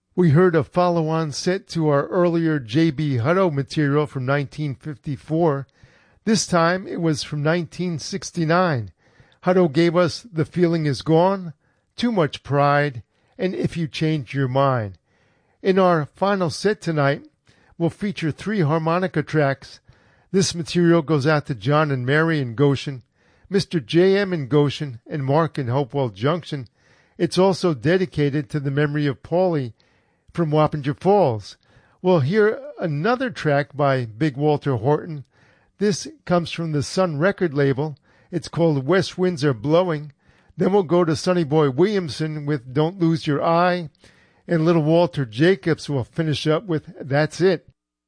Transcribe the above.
We heard a follow-on set to our earlier J.B. Hutto material from 1954. This time it was from 1969. Hutto gave us The Feeling Is Gone, Too Much Pride, and If You Change Your Mind. In our final set tonight, we'll feature 3 harmonica tracks. This material goes out to John and Mary in Goshen, Mr. J.M. in Goshen, and Mark in Hopewell Junction. It's also dedicated to the memory of Paulie from Wappinger Falls. We'll hear another track by Big Walter Horton. This comes from the Sun record label. It's called West Winds Are Blowing. Then we'll go to Sonny Boy Williamson with Don't Lose Your Eye. And Little Walter Jacobs will finish up with That's It.